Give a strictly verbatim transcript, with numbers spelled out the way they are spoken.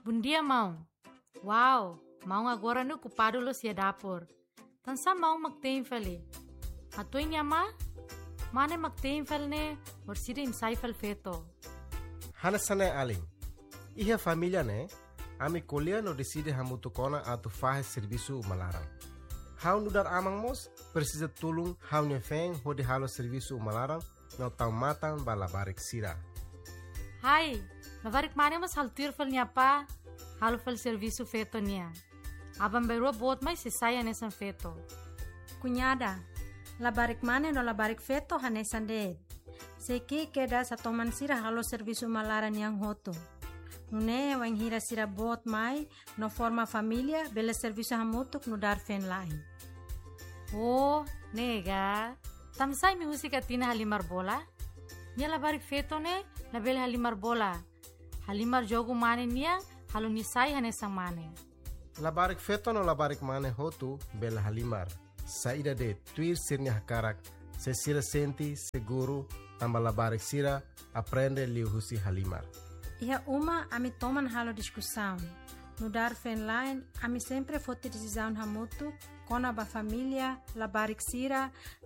Bom dia, mão. Uau, mão agora no ocupado lo sia dapur. Tansa mão magtemfali. Atoy niya ma? Mane magtemfal ne, or sida insaifal feto. Hanasane aling. Iha família ne, ami colher no decide hamutu kona atu faz serviço malarang. Hau nudar amang mos, precisa tulung hau nefeng hodi halo serviço malarang, no tau matang balabarik sira. Hai, labarik mane mas haltir fal niya pa, halo fal serviço feto niya. Abang beru bot mai se saya nesan feto. Cunhada, labarik mane no labarik feto hanesan de. Seki queda sa toman sira halo serviço malaran yang hoto. Nune wang hira sira bot mai no forma família bela serviço hamutuk no dar fen lain. Oh, nega. Tamsay mi musika tina halimar bola? Nia labarik feto ne, label halimar bola. Halimar jogo mane niya, halo nisay hanesang mane. Labarik feto no labarik mane hotu bela halimar. Saída de tuir sirnya hakarak, se sira senti seguro, tamba labarik sira, aprende liu husi halimar. Iha uma ami toman halo discussão. No dar fen line, ami sempre fote decisão hamutu, kona ba família, labarik sira,